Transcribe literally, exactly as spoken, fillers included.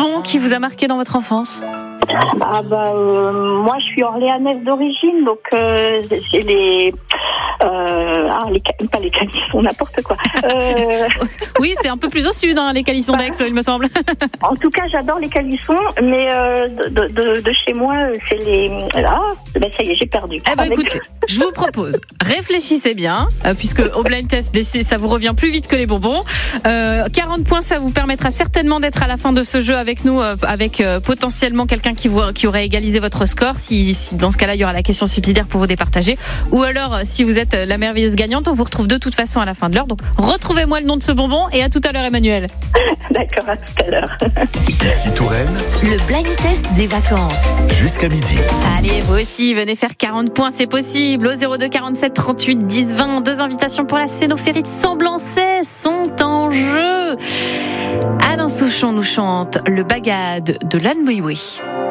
bonbon qui vous a marqué dans votre enfance ? Ah bah euh, moi je suis orléanaise d'origine, donc euh, c'est les euh, ah les pas les calissons, n'importe quoi. Euh... oui, c'est un peu plus au sud, hein, les calissons d'Aix, il me semble. En tout cas, j'adore les calissons, mais euh, de, de, de chez moi, c'est les ah ben ça y est, j'ai perdu. Eh ben écoutez, je vous propose, réfléchissez bien, euh, puisque au blind test, ça vous revient plus vite que les bonbons. Euh, quarante points, ça vous permettra certainement d'être à la fin de ce jeu avec nous, euh, avec euh, potentiellement quelqu'un qui, vous, qui aurait égalisé votre score. Si, si dans ce cas-là, il y aura la question subsidiaire pour vous départager. Ou alors, si vous êtes la merveilleuse gagnante, on vous retrouve de toute façon à la fin de l'heure. Donc, retrouvez-moi le nom de ce bonbon et à tout à l'heure, Emmanuel. D'accord, à tout à l'heure. Ici Touraine, le blind test des vacances. Jusqu'à midi. Allez, vous aussi, venez faire quarante points, c'est possible. Au zéro deux quarante-sept trente-huit dix vingt. Deux invitations pour la Cénophérie de Semblançay sont en jeu. Alain Souchon nous chante le bagade de l'Anne Oui Oui.